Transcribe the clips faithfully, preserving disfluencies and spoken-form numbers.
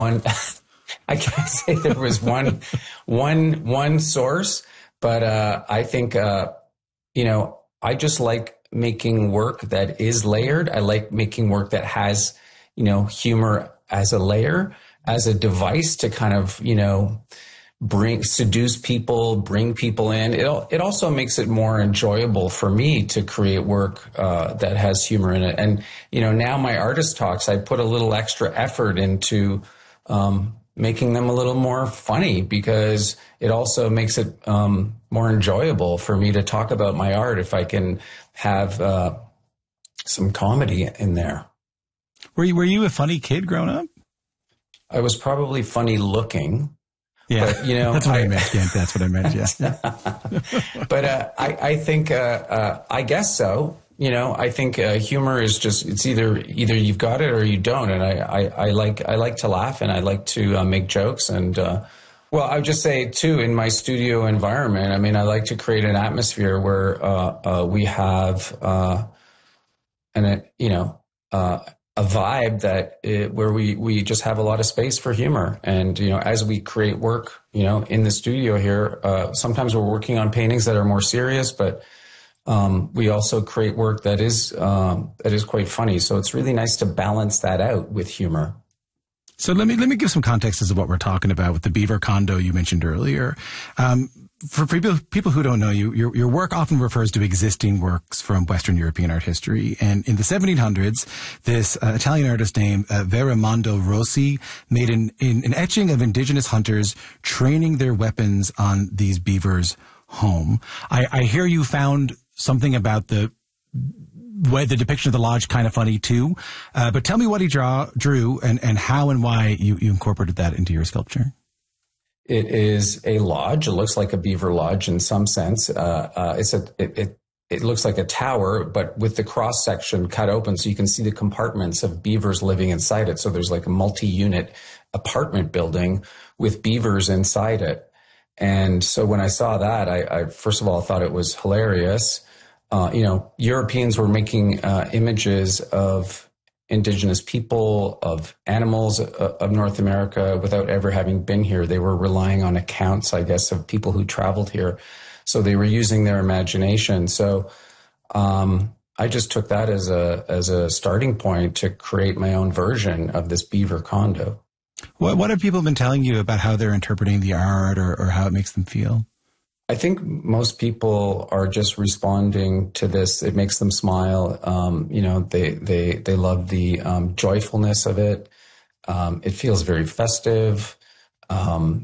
one, I can't say there was one, one, one source, but uh, I think, uh, you know, I just like making work that is layered. I like making work that has, you know, humor as a layer, as a device to kind of, you know, bring, seduce people, bring people in. It, it also makes it more enjoyable for me to create work uh, that has humor in it. And, you know, now my artist talks, I put a little extra effort into um, making them a little more funny, because it also makes it um, more enjoyable for me to talk about my art if I can have uh, some comedy in there. Were you, were you a funny kid growing up? I was probably funny looking. Yeah, but, you know, that's what I, I meant. Yeah, that's what I meant. Yeah. But uh, I, I think, uh, uh, I guess so. You know, I think uh, humor is just, it's either either you've got it or you don't. And I, I, I like I like to laugh, and I like to uh, make jokes. And, uh, well, I would just say, too, in my studio environment, I mean, I like to create an atmosphere where uh, uh, we have, uh, an, you know, uh, a vibe that it, where we, we just have a lot of space for humor. And, you know, as we create work, you know, in the studio here, uh, sometimes we're working on paintings that are more serious, but Um, we also create work that is um, that is quite funny. So it's really nice to balance that out with humor. So let me let me give some context as to what we're talking about with the Beaver Condo you mentioned earlier. Um, for people people who don't know you, your your work often refers to existing works from Western European art history. And in the seventeen hundreds, this uh, Italian artist named uh, Verimondo Rossi made an, in, an etching of indigenous hunters training their weapons on these beavers' home. I, I hear you found something about the way the depiction of the lodge kind of funny too. Uh, but tell me what he draw, drew and, and how and why you, you incorporated that into your sculpture. It is a lodge. It looks like a beaver lodge in some sense. Uh, uh, it's a, it, it, it looks like a tower, but with the cross section cut open so you can see the compartments of beavers living inside it. So there's like a multi-unit apartment building with beavers inside it. And so when I saw that, I, I first of all thought it was hilarious. Uh, you know, Europeans were making uh, images of indigenous people, of animals uh, of North America without ever having been here. They were relying on accounts, I guess, of people who traveled here. So they were using their imagination. So um, I just took that as a as a starting point to create my own version of this beaver condo. What, what have people been telling you about how they're interpreting the art or, or how it makes them feel? I think most people are just responding to this. It makes them smile. Um, you know, they they they love the um, joyfulness of it. Um, it feels very festive. Um,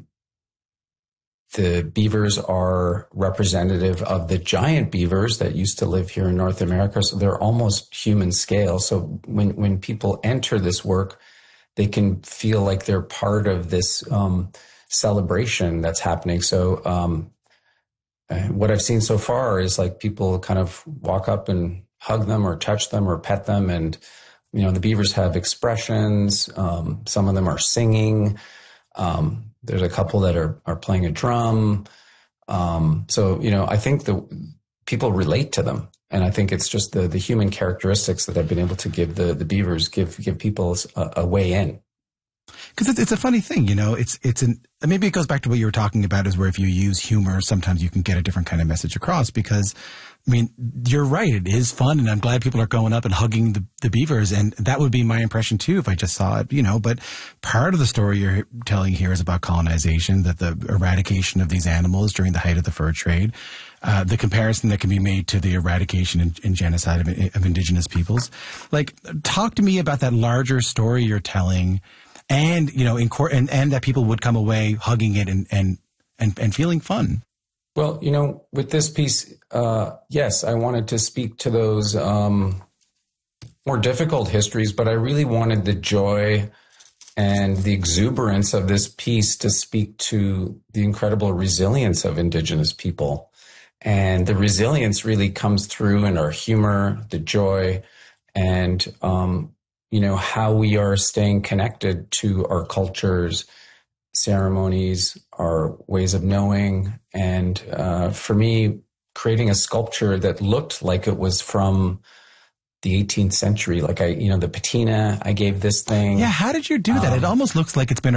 the beavers are representative of the giant beavers that used to live here in North America, so they're almost human scale. So when when people enter this work, they can feel like they're part of this um, celebration that's happening. So. Um, What I've seen so far is like people kind of walk up and hug them or touch them or pet them. And, you know, the beavers have expressions. Um, some of them are singing. Um, there's a couple that are, are playing a drum. Um, so, you know, I think the people relate to them. And I think it's just the, the human characteristics that I've been able to give the, the beavers, give, give people a, a way in. Because it's, it's a funny thing, you know, it's, it's an, maybe it goes back to what you were talking about is where if you use humor, sometimes you can get a different kind of message across because, I mean, you're right. It is fun. And I'm glad people are going up and hugging the, the beavers. And that would be my impression too, if I just saw it, you know, but part of the story you're telling here is about colonization, that the eradication of these animals during the height of the fur trade, uh, the comparison that can be made to the eradication and, and genocide of, of indigenous peoples. Like, talk to me about that larger story you're telling. And, you know, in court, and, and that people would come away hugging it and, and, and, and feeling fun. Well, you know, with this piece, uh, yes, I wanted to speak to those um, more difficult histories, but I really wanted the joy and the exuberance of this piece to speak to the incredible resilience of Indigenous people. And the resilience really comes through in our humor, the joy, and um you know, how we are staying connected to our cultures, ceremonies, our ways of knowing. And uh, for me, creating a sculpture that looked like it was from the eighteenth century. Like I, you know, the patina, I gave this thing. Yeah. How did you do that? Um, it almost looks like it's been